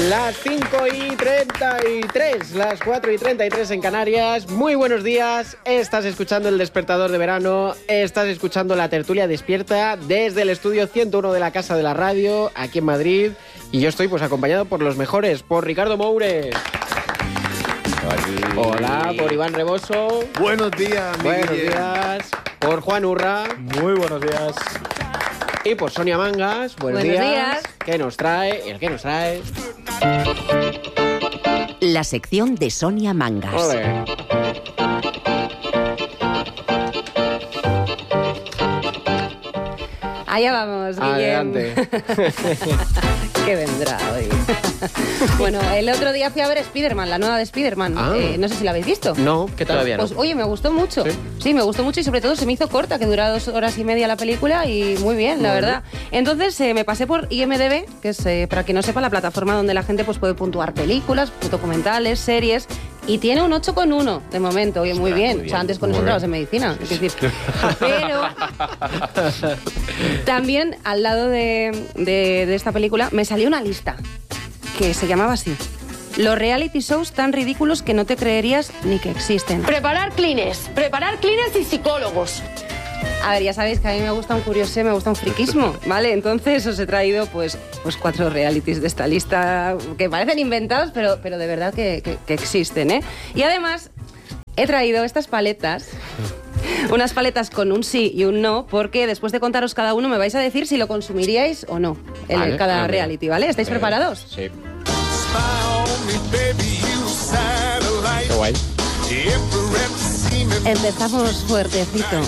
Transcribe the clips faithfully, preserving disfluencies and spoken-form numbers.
Las cinco y treinta y tres, las cuatro y treinta y tres en Canarias. Muy buenos días, estás escuchando El Despertador de Verano, estás escuchando La Tertulia Despierta desde el estudio ciento uno de la Casa de la Radio, aquí en Madrid. Y yo estoy pues acompañado por los mejores, por Ricardo Moures. Hola, por Iván Reboso. Buenos días, Buenos Miguel. días. Por Juan Urra. Muy buenos días. Y por Sonia Mangas. Buenos, Buenos días. días. ¿Qué nos trae? ¿El qué nos trae? La sección de Sonia Mangas. Ole. Allá vamos, Guillem. Adelante. ¿Qué vendrá hoy? Bueno, el otro día fui a ver Spider-Man, la nueva de Spider-Man. Ah. Eh, no sé si la habéis visto. No, ¿qué tal? Todavía no. Pues oye, me gustó mucho. ¿Sí? ¿Sí? me gustó mucho y sobre todo se me hizo corta, que dura dos horas y media la película y muy bien, la Bueno. verdad. Entonces eh, me pasé por I M D B, que es, eh, para quien no sepa, la plataforma donde la gente pues, puede puntuar películas, documentales, series, y tiene un ocho coma uno de momento. Oye, muy Ostras, bien. muy bien, O sea, antes con muy eso bien. entrabas en medicina. Es decir, pero también al lado de, de, de esta película me salió una lista que se llamaba así: los reality shows tan ridículos que no te creerías ni que existen. Preparar clines, preparar clines y psicólogos. A ver, ya sabéis que a mí me gusta un curiosé, me gusta un friquismo, ¿vale? Entonces os he traído pues, pues cuatro realities de esta lista que parecen inventados, pero, pero de verdad que, que, que existen, ¿eh? Y además he traído estas paletas, unas paletas con un sí y un no, porque después de contaros cada uno me vais a decir si lo consumiríais o no, el, Vale, cada ah, bien. reality, ¿vale? ¿Estáis Bien. preparados? Sí. Qué guay. Empezamos fuertecito.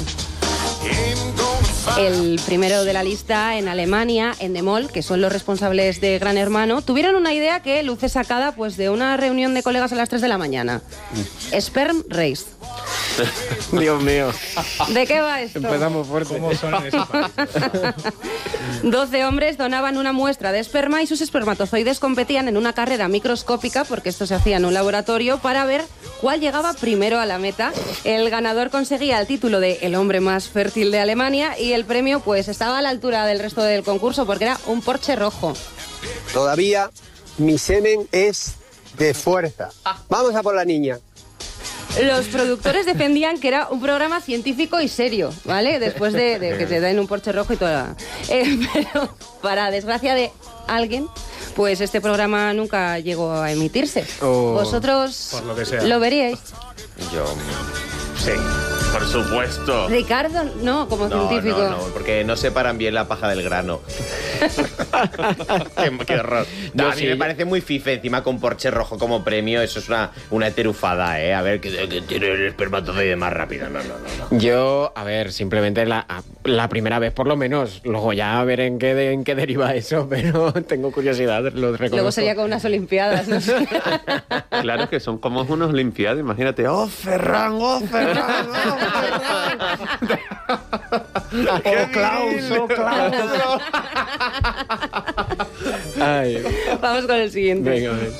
El primero de la lista, en Alemania, Endemol, que son los responsables de Gran Hermano, tuvieron una idea que luce sacada pues, de una reunión de colegas a las tres de la mañana. Sperm Race. Dios mío. ¿De qué va esto? Empezamos fuerte. ¿Cómo son en ese país? doce hombres donaban una muestra de esperma y sus espermatozoides competían en una carrera microscópica, porque esto se hacía en un laboratorio, para ver cuál llegaba primero a la meta. El ganador conseguía el título de el hombre más fértil de Alemania y el premio pues estaba a la altura del resto del concurso porque era un Porsche rojo. Todavía mi semen es de fuerza. Vamos a por la niña. Los productores defendían que era un programa científico y serio, ¿vale? Después de, de que te den un Porsche rojo y toda... Eh, pero para desgracia de alguien, pues este programa nunca llegó a emitirse. Oh. ¿Vosotros Por lo que sea. lo veríais? Yo, sí, por supuesto. Ricardo, no, como No, científico. no, no, porque no separan bien la paja del grano. qué, qué horror. No, Yo a mí sí. me parece muy fife, encima con Porsche rojo como premio, eso es una, una heterufada, ¿eh? A ver, que, que tiene el espermatozoide más rápido. No, no, no, no. Yo, a ver, simplemente la, la primera vez por lo menos. Luego ya a ver en qué, de- en qué deriva eso, pero tengo curiosidad, lo reconozco. Luego sería con unas olimpiadas, no sé. Claro que son como unos olimpiadas, imagínate. ¡Oh, Ferran! ¡Oh, Ferran! ¡Oh, Ferran! ¡Oh, Klaus! ¡Oh, Klaus! Ay, Vamos con el siguiente. venga, venga.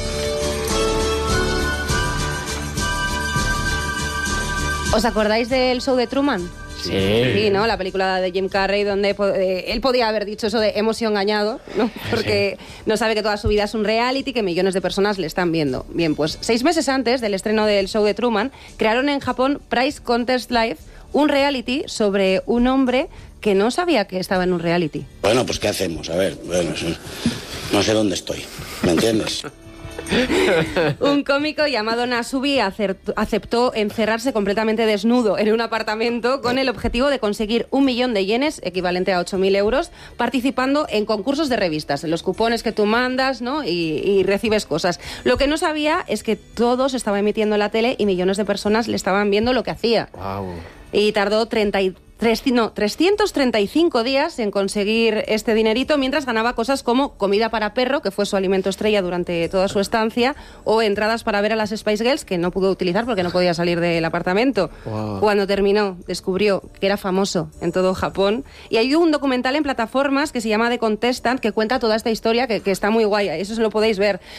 ¿Os acordáis del show de Truman? Sí. Sí, ¿no? La película de Jim Carrey donde po- eh, él podía haber dicho eso de hemos sido engañados, ¿no? Porque no sabe que toda su vida es un reality, que millones de personas le están viendo. Bien, pues seis meses antes del estreno del show de Truman, crearon en Japón Price Contest Live, un reality sobre un hombre que no sabía que estaba en un reality. Bueno, pues ¿qué hacemos? A ver, bueno, sí, no sé dónde estoy, ¿me entiendes? Un cómico llamado Nasubi acer- aceptó encerrarse completamente desnudo en un apartamento con el objetivo de conseguir un millón de yenes, equivalente a ocho mil euros, participando en concursos de revistas, en los cupones que tú mandas, ¿no? y, y recibes cosas. Lo que no sabía es que todo se estaba emitiendo en la tele y millones de personas le estaban viendo lo que hacía. Wow. Y tardó treinta y tres, no, trescientos treinta y cinco días en conseguir este dinerito, mientras ganaba cosas como comida para perro, que fue su alimento estrella durante toda su estancia, o entradas para ver a las Spice Girls, que no pudo utilizar porque no podía salir del apartamento. Wow. Cuando terminó, descubrió que era famoso en todo Japón. Y hay un documental en plataformas que se llama The Contestant, que cuenta toda esta historia, que, que está muy guay. Eso se lo podéis ver.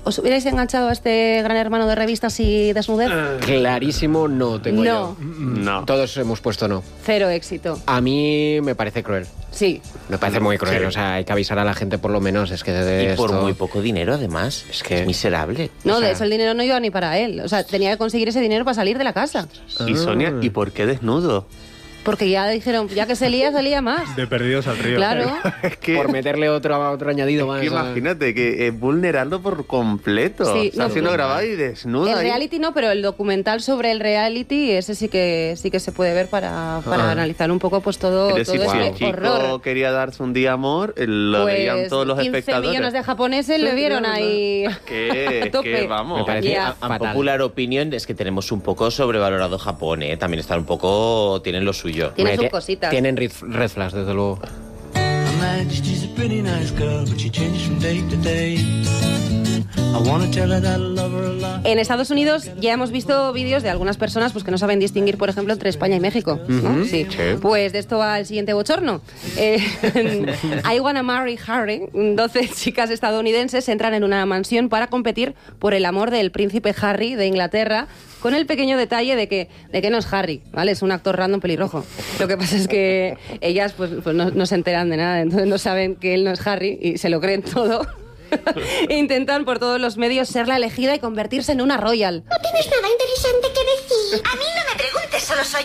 ¿Os hubierais enganchado a este Gran Hermano de revistas y desnudez? Clarísimo no tengo No. yo. No. Todos hemos puesto no. Cero éxito. A mí me parece cruel. Sí. Me parece muy cruel. Sí. O sea, hay que avisar a la gente por lo menos. Es que de Y por esto- muy poco dinero, además. Es que- Es miserable. No, O sea- de eso el dinero no iba ni para él. O sea, tenía que conseguir ese dinero para salir de la casa. Y Sonia, ¿y por qué desnudo? Porque ya dijeron, ya que se lía, se lía más. De perdidos al río. Claro. Es que, Por meterle otro, otro añadido más. que o sea. imagínate que es vulnerarlo por completo. Sí, Está no, siendo no. grabado y desnudo. El ahí. reality no, pero el documental sobre el reality, ese sí que sí que se puede ver para, para Ah. analizar un poco pues todo, Es decir, todo si el este chico horror. quería darse un día amor, eh, lo veían Pues todos los quince espectadores. millones de japoneses le vieron ahí ¿Qué? a tope. ¿Qué? Vamos. Me parece Ya. a- A fatal. popular opinión es que tenemos un poco sobrevalorado Japón, ¿eh? También está un poco... Tienen lo suyo. Tiene Me- sus tie- cositas. Tienen red, red flags, desde luego. En Estados Unidos ya hemos visto vídeos de algunas personas pues que no saben distinguir, por ejemplo, entre España y México, ¿no? Sí. Pues de esto va el siguiente bochorno. Eh, I Wanna Marry Harry. doce chicas estadounidenses entran en una mansión para competir por el amor del príncipe Harry de Inglaterra, con el pequeño detalle de que, de que no es Harry, ¿vale? Es un actor random pelirrojo. Lo que pasa es que ellas pues, pues no, no se enteran de nada, entonces no saben que él no es Harry y se lo creen todo. E intentan por todos los medios ser la elegida y convertirse en una royal. ¿No tienes nada interesante que decir? A mí no me preguntes, solo soy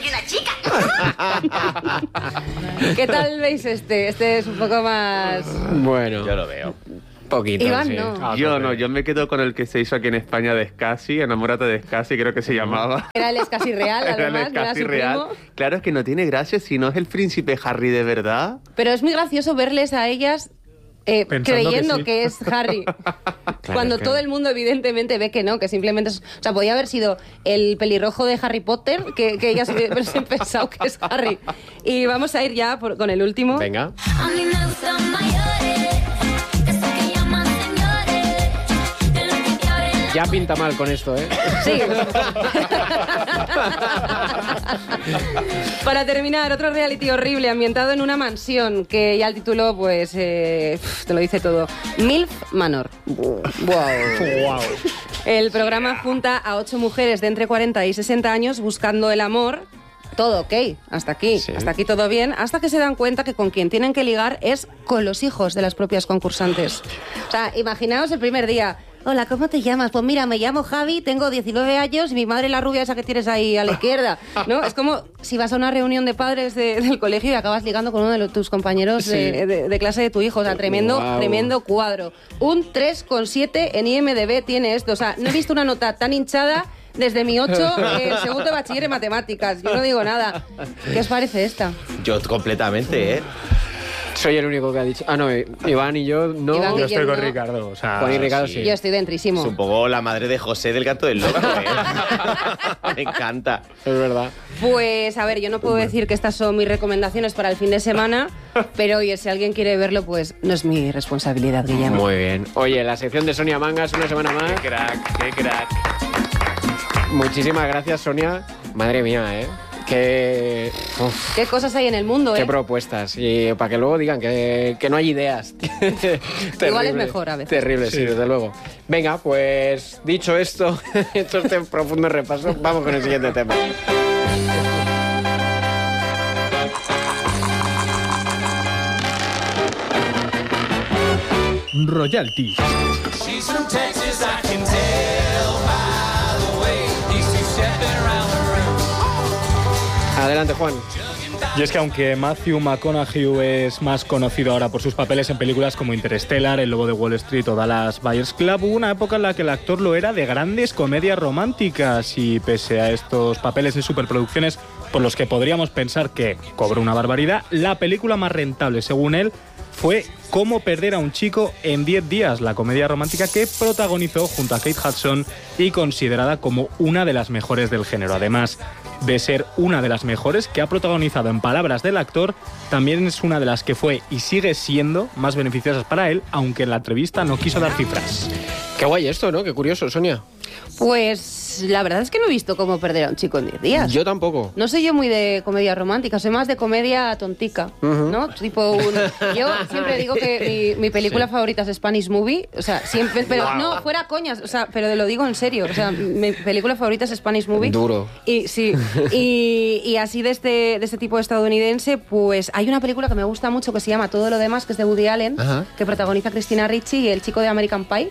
una chica. ¿Qué tal veis este? Este es un poco más... Bueno, Yo lo veo. poquito. Iván, sí. no. Ah, Yo tope. no, yo me quedo con el que se hizo aquí en España de Scassi, Enamórate de Scassi, creo que se llamaba. Era el casi real, Era el además, no era Scassi su real. primo. Claro, es que no tiene gracia si no es el príncipe Harry de verdad. Pero es muy gracioso verles a ellas eh, Pensando creyendo que sí. que, es Harry. Cuando es que- todo el mundo evidentemente ve que no, que simplemente es... O sea, podía haber sido el pelirrojo de Harry Potter, que, que ellas hubiesen pensado que es Harry. Y vamos a ir ya por- con el último. Venga. A mí me gustan mayores, esos que llaman señores, de los que te abren la... Ya pinta mal con esto, ¿eh? Sí. Para terminar, otro reality horrible ambientado en una mansión que ya el título, pues, eh, te lo dice todo. MILF Manor. Wow. El programa junta a ocho mujeres de entre cuarenta y sesenta años buscando el amor. Todo ok, hasta aquí, Sí. hasta aquí todo bien, hasta que se dan cuenta que con quien tienen que ligar es con los hijos de las propias concursantes. O sea, imaginaos el primer día. Hola, ¿cómo te llamas? Pues mira, me llamo Javi, tengo diecinueve años y mi madre es la rubia esa que tienes ahí a la izquierda, ¿no? Es como si vas a una reunión de padres de- del colegio y acabas ligando con uno de los- tus compañeros de, Sí. de- de clase de tu hijo. O sea, tremendo, Guau. tremendo cuadro. Un tres coma siete en I M D B tiene esto. O sea, no he visto una nota tan hinchada desde mi ocho en segundo de bachiller en matemáticas. Yo no digo nada. ¿Qué os parece esta? Yo completamente, ¿eh? Soy el único que ha dicho. Ah, no, Iván y yo no. Iván Yo estoy con Guillermo. Ricardo. O sea, Juan y Ricardo sí. sí. Yo estoy dentrísimo. Supongo la madre de José del Gato del Loco, ¿eh? Me encanta. Es verdad. Pues a ver, yo no puedo decir que estas son mis recomendaciones para el fin de semana, pero oye, si alguien quiere verlo, pues no es mi responsabilidad, Guillermo. Muy bien. Oye, la sección de Sonia Mangas, una semana más. Qué crack, qué crack. Muchísimas gracias, Sonia. Madre mía, ¿eh? Qué, uf, ¿Qué cosas hay en el mundo, qué eh? propuestas. Y para que luego digan que, que no hay ideas. Igual es mejor a veces. Terrible, sí, desde luego. Venga, pues dicho esto, hecho este profundo repaso, vamos con el siguiente tema. royalty. Adelante, Juan. Y es que aunque Matthew McConaughey es más conocido ahora por sus papeles en películas como Interstellar, El Lobo de Wall Street o Dallas Buyers Club, hubo una época en la que el actor lo era de grandes comedias románticas y pese a estos papeles de superproducciones por los que podríamos pensar que cobró una barbaridad, la película más rentable, según él, fue Cómo perder a un chico en diez días, la comedia romántica que protagonizó junto a Kate Hudson y considerada como una de las mejores del género. Además de ser una de las mejores que ha protagonizado, en palabras del actor, también es una de las que fue y sigue siendo más beneficiosas para él, aunque en la entrevista no quiso dar cifras. Qué guay esto, ¿no? Qué curioso, Sonia. Pues la verdad es que no he visto cómo perder a un chico en diez días. Yo tampoco. No soy yo muy de comedia romántica, soy más de comedia tontica, Ujú. ¿no? Tipo un... Yo siempre digo que mi, mi película Sí. favorita es Spanish Movie, o sea, siempre... Pero Wow. no, fuera coñas, o sea, pero lo digo en serio, o sea, mi película favorita es Spanish Movie. Duro. Y sí, y, y así de este, de este tipo estadounidense, pues hay una película que me gusta mucho que se llama Todo lo demás, que es de Woody Allen, Ajá. que protagoniza Christina Ricci y el chico de American Pie.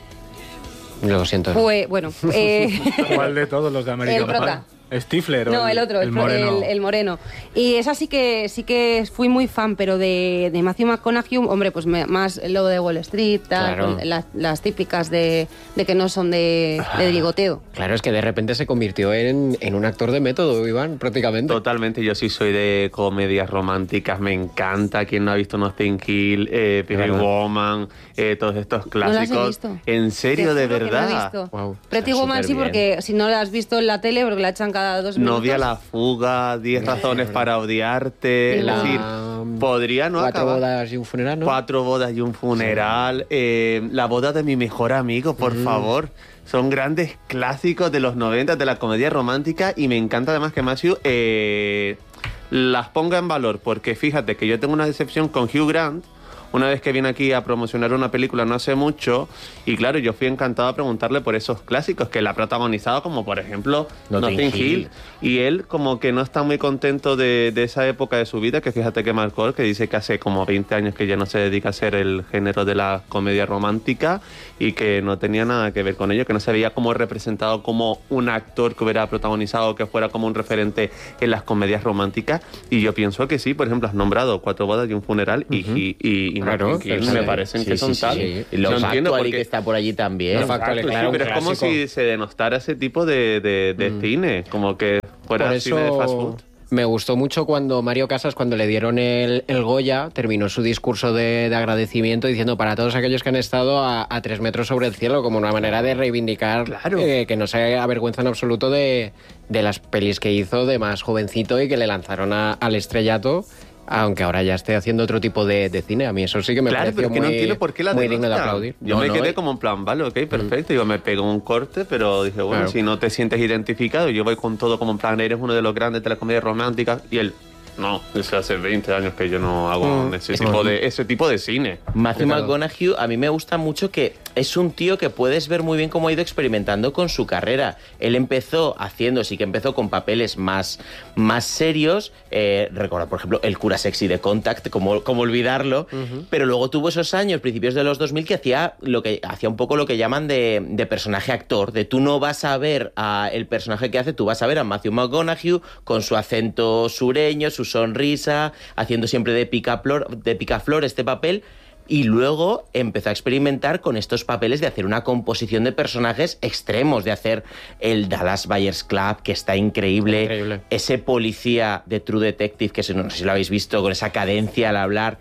Lo siento. Pues, bueno, eh, ¿Cuál de todos los de American El prota. Pie? ¿Stifler o no, el otro, el, el pro- moreno? el- el moreno. Y esa sí que sí que fui muy fan, pero de, de Matthew McConaughey, hombre, pues me- más el lobo de Wall Street, tal, Claro. con las, las típicas de, de que no son de, de ligoteo. Claro, es que de repente se convirtió en, en un actor de método, Iván, prácticamente. Totalmente, yo sí soy de comedias románticas, me encanta. Quien no ha visto Notting Hill, eh, Pretty verdad. Woman, eh, todos estos No las he clásicos. visto. En serio, Te de juro que no he verdad. visto. Wow. Pretty Está Woman sí, superbién. porque si no la has visto en la tele, porque la echan cada dos minutos. Novia a la fuga, diez razones para odiarte. La- Es decir, podría no Cuatro acabar. bodas y un funeral, ¿no? Cuatro bodas y un funeral. eh, la boda de mi mejor amigo, por Mm. favor. Son grandes clásicos de los noventa de la comedia romántica y me encanta además que Matthew eh, las ponga en valor porque fíjate que yo tengo una decepción con Hugh Grant. Una vez que viene aquí a promocionar una película no hace mucho, y claro, yo fui encantado a preguntarle por esos clásicos que él ha protagonizado, como por ejemplo Notting Notting, Hill. Hill. Y él como que no está muy contento de, de esa época de su vida, que fíjate que marcó, que dice que hace como veinte años que ya no se dedica a hacer el género de la comedia romántica y que no tenía nada que ver con ello, que no se veía como representado como un actor que hubiera protagonizado, que fuera como un referente en las comedias románticas. Y yo pienso que sí, por ejemplo, has nombrado Cuatro bodas y un funeral y, y, y, y Claro, Notting Hill pero me sí. parecen Sí, que sí, son sí, tal. sí. Y lo No entiendo Factual por y qué- que está por allí también. Lo Factual, Exacto, sí, claro, un pero es como clásico. si se denostara ese tipo de, de, de cine, como que fuera Por cine de fast eso food. me gustó mucho cuando Mario Casas, cuando le dieron el, el Goya, terminó su discurso de, de agradecimiento diciendo para todos aquellos que han estado a, a tres metros sobre el cielo, como una manera de reivindicar Claro. eh, que no se avergüenza en absoluto de, de las pelis que hizo de más jovencito y que le lanzaron a- al estrellato. Aunque ahora ya esté haciendo otro tipo de, de cine. A mí eso sí que me Claro, pareció pero que muy, no entiendo por qué la muy digno de denostan. aplaudir. Yo No, me no, quedé eh. como en plan, vale, ok, perfecto. Digo, me pego un corte, pero dije, bueno, Claro. si no te sientes identificado, yo voy con todo como en plan, eres uno de los grandes de la comedia romántica. Y él, no, eso hace veinte años que yo no hago Mm. ese, tipo de, ese tipo de cine. Matthew Claro. McConaughey, a mí me gusta mucho que es un tío que puedes ver muy bien cómo ha ido experimentando con su carrera. Él empezó haciendo, sí que empezó con papeles más, más serios. Eh, recuerdo, por ejemplo, el cura sexy de Contact, como, como olvidarlo. Pero luego tuvo esos años, principios de los dos mil, que hacía lo que hacía un poco lo que llaman de, de personaje actor. De tú no vas a ver a el personaje que hace, tú vas a ver a Matthew McConaughey con su acento sureño, su sonrisa, haciendo siempre de picaflor, de picaflor este papel. Y luego empezó a experimentar con estos papeles de hacer una composición de personajes extremos, de hacer el Dallas Buyers Club, que está increíble, Increíble. ese policía de True Detective, que no sé si lo habéis visto, con esa cadencia al hablar,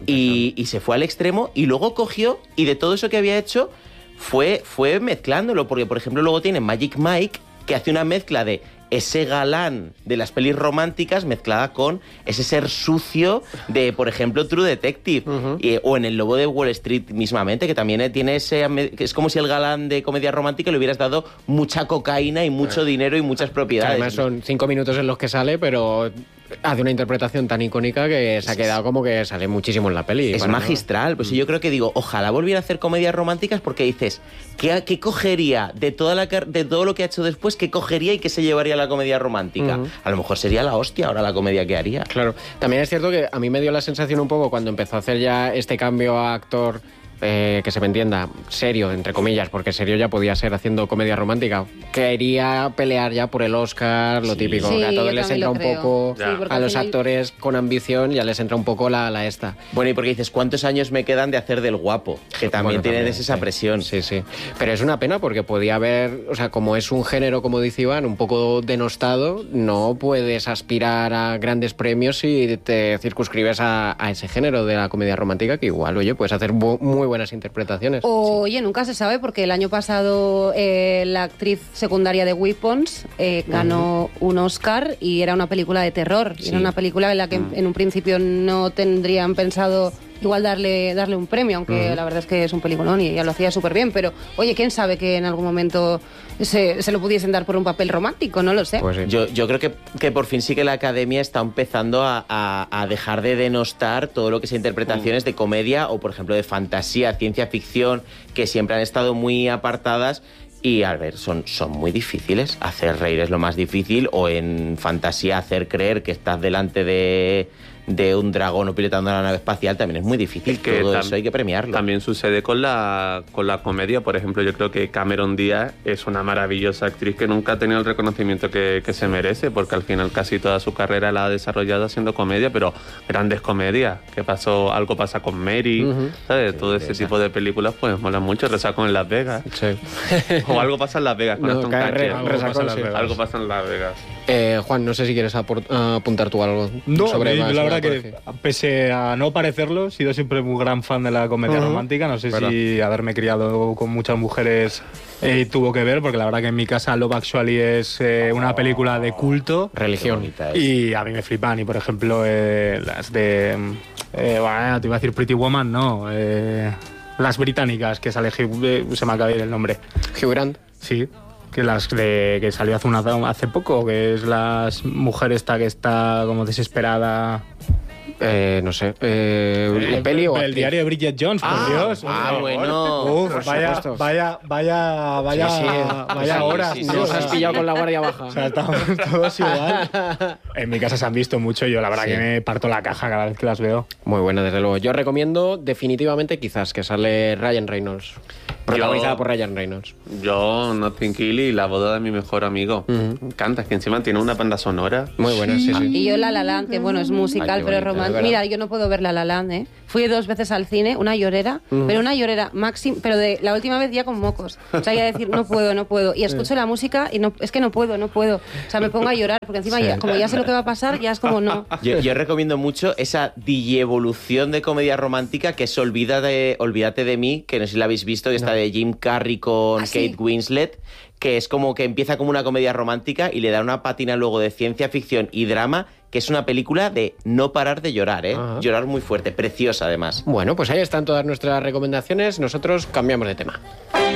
y, y se fue al extremo, y luego cogió, y de todo eso que había hecho, fue, fue mezclándolo, porque por ejemplo luego tiene Magic Mike, que hace una mezcla de ese galán de las pelis románticas mezclada con ese ser sucio de, por ejemplo, True Detective. Y, o en El Lobo de Wall Street mismamente, que también eh, tiene ese... que es como si el galán de comedia romántica le hubieras dado mucha cocaína y mucho dinero y muchas Que propiedades. además son cinco minutos en los que sale, pero hace una interpretación tan icónica que se ha quedado como que sale muchísimo en la peli. Es Para magistral. Pues yo creo que digo, ojalá volviera a hacer comedias románticas porque dices, ¿qué, qué cogería de, toda la, car- de todo lo que ha hecho después? ¿Qué cogería y qué se llevaría a la comedia romántica? Ujú. A lo mejor sería la hostia ahora la comedia que haría. Claro, también es cierto que a mí me dio la sensación un poco cuando empezó a hacer ya este cambio a actor, eh, que se me entienda, serio, entre comillas, porque serio ya podía ser haciendo comedia romántica. Quería pelear ya por el Oscar, lo Sí. típico, Sí, que a yo todos les también entra lo un creo. poco, Sí, porque a al los final- actores con ambición ya les entra un poco la, la esta. Bueno, y porque dices, ¿cuántos años me quedan de hacer del guapo? Que también Bueno, tienen también, esa sí. presión. Sí, sí. Pero es una pena porque podía haber, o sea, como es un género, como dice Iván, un poco denostado, no puedes aspirar a grandes premios si te circunscribes a, a ese género de la comedia romántica, que igual, oye, puedes hacer bu- muy buenas interpretaciones. O, oye, nunca se sabe porque el año pasado eh, la actriz secundaria de Weapons eh, ganó un Oscar y era una película de terror. Y Sí. Era una película en la que en un principio no tendrían pensado igual darle darle un premio, aunque Ujú. la verdad es que es un peliculón y ya lo hacía súper bien, pero oye, quién sabe que en algún momento se, se lo pudiesen dar por un papel romántico, no lo sé. Yo, yo creo que, que por fin sí que la academia está empezando a, a- a dejar de denostar todo lo que sea interpretaciones de comedia o, por ejemplo, de fantasía, ciencia ficción, que siempre han estado muy apartadas. Y, a ver, son, son muy difíciles. Hacer reír es lo más difícil, o en fantasía hacer creer que estás delante de, de un dragón o pilotando una nave espacial también es muy difícil. Que Todo tam- eso hay que premiarlo. También sucede con la, con la comedia. Por ejemplo, yo creo que Cameron Díaz es una maravillosa actriz que nunca ha tenido el reconocimiento que, que se merece, porque al final casi toda su carrera la ha desarrollado haciendo comedia, pero grandes comedias. ¿Qué pasó? Algo pasa con Mary, Ujú. ¿sabes? Todo ese tipo de películas pues molan mucho. Resacón en Las Vegas. O algo pasa en Las Vegas. con No, Aston cae re- Kutcher. Algo Resacón, pasa en Las sí. Vegas. Algo pasa en Las Vegas. Eh, Juan, no sé si quieres apor- apuntar tú algo No, sobre a mí, sobre la verdad colegio. que pese a no parecerlo, he sido siempre muy gran fan de la comedia Ujú. romántica. No sé Verdad. si haberme criado con muchas mujeres eh, tuvo que ver, porque la verdad que en mi casa Love Actually es eh, una película de culto. Religión. Y a mí me flipan. Y por ejemplo, eh, las de... eh, bueno, te iba a decir Pretty Woman, no. eh, las británicas, que sale... Hugh- eh, se me acaba de ir el nombre. Hugh Grant. Sí. Que las de que salió hace una, hace poco, que es las mujer esta que está como desesperada. Eh, no sé. Eh, ¿la peli o el actriz? diario de Bridget Jones, por Ah, Dios. ah, Por bueno. favor. Uf, Por vaya, supuesto. vaya, vaya, vaya, Sí, sí. vaya Sí, horas. sí, sí, tío. nos has pillado con la guardia baja. O sea, estamos todos igual. En mi casa se han visto mucho. Yo la verdad Sí. que me parto la caja cada vez que las veo. Muy buena, desde luego. Yo recomiendo definitivamente quizás que sale Ryan Reynolds. Protagonizada Yo- por Ryan Reynolds. Yo, Notting Hill y La boda de mi mejor amigo. Me encanta, es que encima tiene una banda sonora. Muy buena, sí, sí. Y yo La La Land, que bueno, es musical, Ay, qué pero es bonita, de romántico. verdad. Mira, yo no puedo ver La La Land, ¿eh? Fui dos veces al cine, una llorera, Mm. pero una llorera máxima, pero de la última vez ya con mocos. O sea, ya decir, no puedo, no puedo. Y escucho la música y no, es que no puedo, no puedo. O sea, me pongo a llorar, porque encima, Sí. ya, como ya sé lo que va a pasar, ya es como no. Yo, yo recomiendo mucho esa digievolución de comedia romántica que es Olvida de, Olvídate de mí, que no sé si la habéis visto, que está de Jim Carrey con ¿Ah, sí? Kate Winslet, que es como que empieza como una comedia romántica y le da una pátina luego de ciencia ficción y drama, que es una película de no parar de llorar, ¿eh? Ajá. Llorar muy fuerte, preciosa además. Bueno, pues ahí están todas nuestras recomendaciones. Nosotros cambiamos de tema.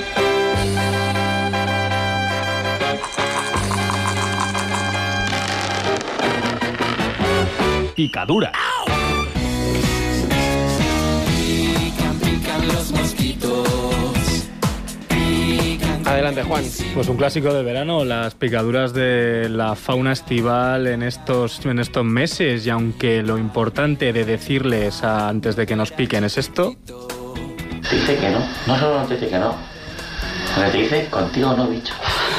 Picadura. Adelante, Juan. Pues un clásico de verano, las picaduras de la fauna estival en estos, en estos meses. Y aunque lo importante de decirles a- antes de que nos piquen es esto, Dice que no, no solo te dice que no, me te dice contigo no, bicho.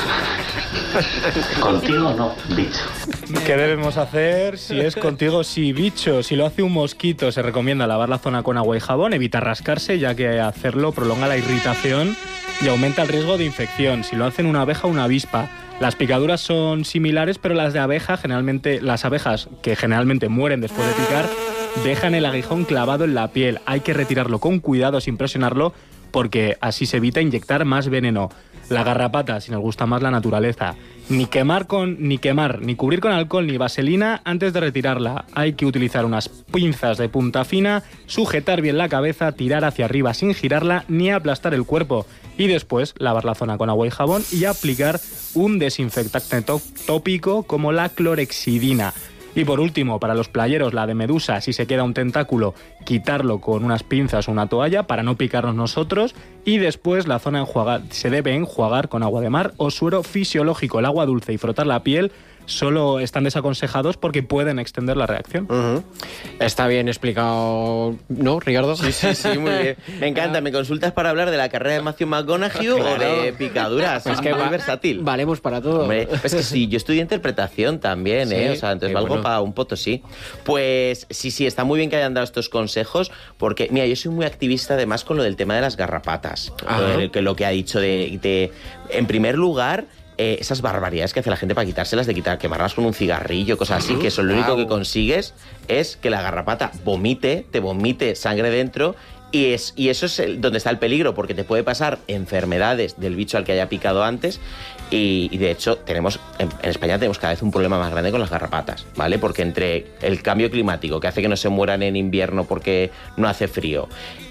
Contigo no, bicho. ¿qué debemos hacer? Si es contigo, sí, bicho. Si lo hace un mosquito, se recomienda lavar la zona con agua y jabón, evitar rascarse, ya que hacerlo prolonga la irritación y aumenta el riesgo de infección. Si lo hacen una abeja o una avispa, las picaduras son similares, pero las de abeja, generalmente, las abejas que generalmente mueren después de picar, dejan el aguijón clavado en la piel. Hay que retirarlo con cuidado sin presionarlo, porque así se evita inyectar más veneno. La garrapata, si nos gusta más la naturaleza. Ni quemar con, ni quemar, ni cubrir con alcohol ni vaselina antes de retirarla. Hay que utilizar unas pinzas de punta fina, sujetar bien la cabeza, tirar hacia arriba sin girarla ni aplastar el cuerpo. Y después lavar la zona con agua y jabón y aplicar un desinfectante tó- tópico como la clorexidina. Y por último, para los playeros, la de medusa, si se queda un tentáculo, quitarlo con unas pinzas o una toalla para no picarnos nosotros. Y después la zona enjuagar, se debe enjuagar con agua de mar o suero fisiológico. El agua dulce y frotar la piel solo están desaconsejados porque pueden extender la reacción. Ujú. Está bien explicado, ¿no, Ricardo? Sí, sí, sí, muy bien. Me encanta. ¿Me consultas para hablar de la carrera de Matthew McConaughey o Claro. de picaduras? Es que muy va- versátil. Valemos para todo. Hombre, es que sí, yo estudié interpretación también, Sí, ¿eh? O sea, entonces qué valgo bueno. para un potosí. Pues sí, sí, está muy bien que hayan dado estos consejos, porque, mira, yo soy muy activista además con lo del tema de las garrapatas. Ajá. Lo, de- que lo que ha dicho de, de- en primer lugar, eh, esas barbaridades que hace la gente para quitárselas, de quitar, quemarlas con un cigarrillo, cosas así, que eso lo único Guau. que consigues es que la garrapata vomite, te vomite sangre dentro Y, es, y eso es el, donde está el peligro, porque te puede pasar enfermedades del bicho al que haya picado antes. Y, y de hecho, tenemos en, en España tenemos cada vez un problema más grande con las garrapatas, ¿vale? Porque entre el cambio climático, que hace que no se mueran en invierno porque no hace frío,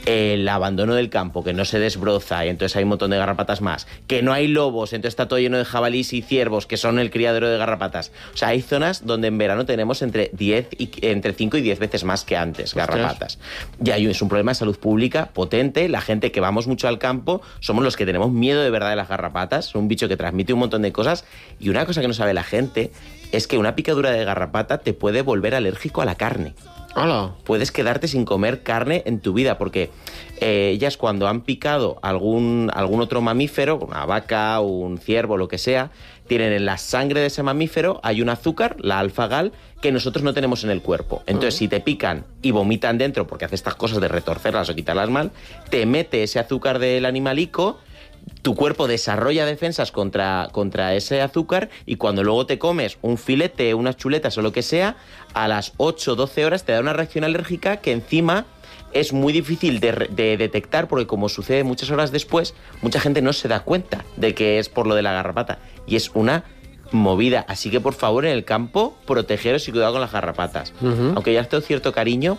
el abandono del campo, que no se desbroza y entonces hay un montón de garrapatas más, que no hay lobos, entonces está todo lleno de jabalíes y ciervos, que son el criadero de garrapatas. O sea, hay zonas donde en verano tenemos entre diez y, entre cinco y diez veces más que antes garrapatas. Y ahí es un problema de salud pública potente. La gente que vamos mucho al campo somos los que tenemos miedo de verdad de las garrapatas. Es un bicho que transmite un montón de cosas. Y una cosa que no sabe la gente es que una picadura de garrapata te puede volver alérgico a la carne. Hola. Puedes quedarte sin comer carne en tu vida, porque eh, ellas cuando han picado algún, algún otro mamífero, una vaca, un ciervo, lo que sea, tienen en la sangre de ese mamífero, hay un azúcar, la alfa-gal, que nosotros no tenemos en el cuerpo. Entonces, uh-huh. si te pican y vomitan dentro, porque hace estas cosas de retorcerlas o quitarlas mal, te mete ese azúcar del animalico, tu cuerpo desarrolla defensas contra, contra ese azúcar y cuando luego te comes un filete, unas chuletas o lo que sea, a las ocho o doce horas te da una reacción alérgica que encima es muy difícil de, de detectar porque como sucede muchas horas después, mucha gente no se da cuenta de que es por lo de la garrapata y es una movida. Así que por favor en el campo protegeros y cuidado con las garrapatas. Uh-huh. Aunque ya tengo cierto cariño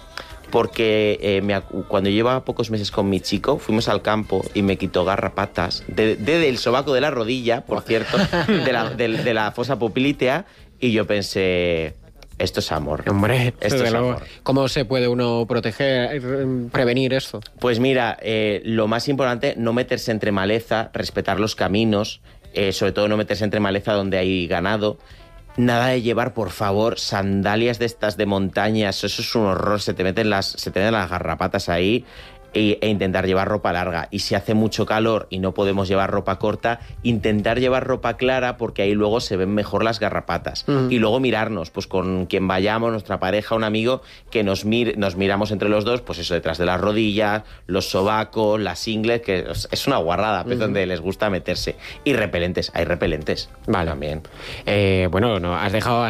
porque eh, me, cuando llevaba pocos meses con mi chico, fuimos al campo y me quitó garrapatas desde de, de el sobaco de la rodilla, por cierto, de la, de, de la fosa poplítea, y yo pensé, esto es amor. Hombre, esto es luego, amor. ¿cómo se puede uno proteger, prevenir esto? Pues mira, eh, lo más importante, no meterse entre maleza, respetar los caminos, eh, sobre todo no meterse entre maleza donde hay ganado. Nada de llevar, por favor, sandalias de estas de montañas, eso es un horror, se te meten las, se te meten las garrapatas ahí. E, e intentar llevar ropa larga. Y si hace mucho calor y no podemos llevar ropa corta, intentar llevar ropa clara porque ahí luego se ven mejor las garrapatas. Uh-huh. Y luego mirarnos, pues con quien vayamos, nuestra pareja, un amigo, que nos, mir, nos miramos entre los dos, pues eso, detrás de las rodillas, los sobacos, las ingles, que es una guarrada, pues uh-huh. donde les gusta meterse. Y repelentes, hay repelentes. Vale. También. Eh, bueno, no, has dejado